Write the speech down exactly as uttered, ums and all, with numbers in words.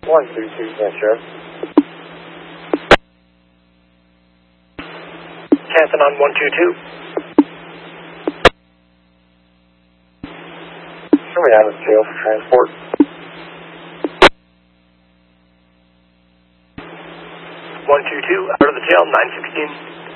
one two two, yes, Sheriff. Canton on one two two. Sure, we have a jail for transport. one two two, out of the jail, nine sixteen.